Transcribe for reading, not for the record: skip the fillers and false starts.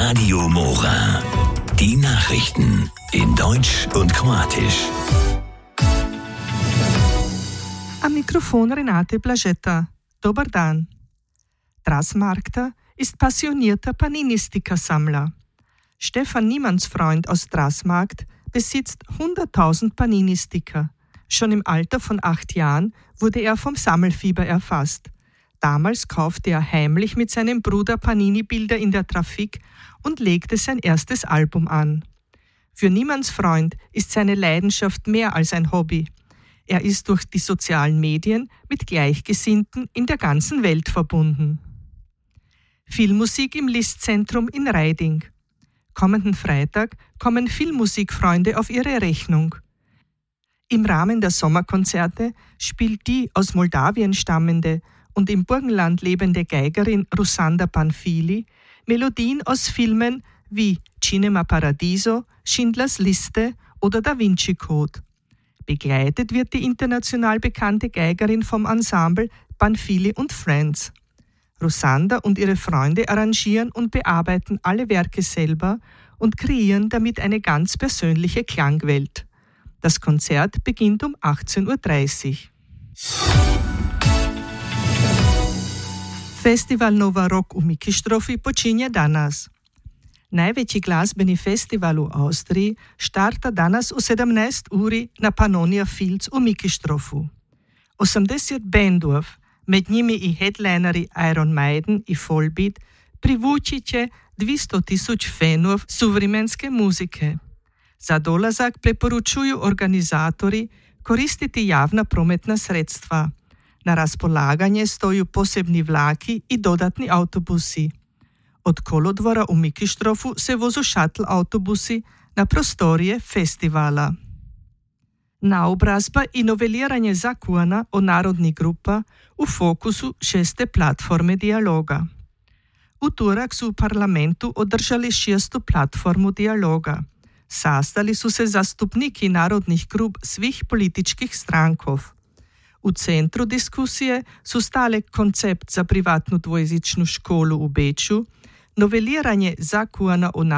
Radio Mora. Die Nachrichten in Deutsch und Kroatisch. Am Mikrofon Renate Blažeta. Dobar dan. Draž Markta ist passionierter Panini-Sticker-Sammler. Stefan Niemanns Freund aus Dražmarkt besitzt 100.000 Panini-Sticker. Schon im Alter von 8 Jahren wurde er vom Sammelfieber erfasst. Damals kaufte er heimlich mit seinem Bruder Panini-Bilder in der Trafik und legte sein erstes Album an. Für Niemanns Freund ist seine Leidenschaft mehr als ein Hobby. Er ist durch die sozialen Medien mit Gleichgesinnten in der ganzen Welt verbunden. Filmmusik im Listzentrum in Reiding. Kommenden Freitag kommen Filmmusikfreunde auf ihre Rechnung. Im Rahmen der Sommerkonzerte spielt die aus Moldawien stammende und im Burgenland lebende Geigerin Russanda Panfili Melodien aus Filmen wie Cinema Paradiso, Schindlers Liste oder Da Vinci Code. Begleitet wird die international bekannte Geigerin vom Ensemble Panfili und Friends. Russanda und ihre Freunde arrangieren und bearbeiten alle Werke selber und kreieren damit eine ganz persönliche Klangwelt. Das Konzert beginnt um 18.30 Uhr. Festival Nova Rock u Mikistrofi počinje danas. Najveći glazbeni festival u Austriji štarta danas u 17 uri na Pannonia Fields u Mikistrofu. 80 bendov, med njimi i headlineri Iron Maiden i Volbeat, privući će 200.000 fanov suvremenske muzike. Za dolazak preporučuju organizatori koristiti javna prometna sredstva. Na raspolaganje stoju posebni vlaki i dodatni autobusi. Od kolodvora u Mikistrofu se vozu šatl autobusi na prostorije festivala. Naobrazba i noveliranje zakona o narodnih grupa u fokusu 6. platforme dijaloga. U torak su u parlamentu održali 6. platformu dijaloga. Sastali su se zastupniki narodnih grup svih političkih strankov. U centru diskusije su stale koncept za privatnu dvojezičnu školu u Beču, noveliranje zakona o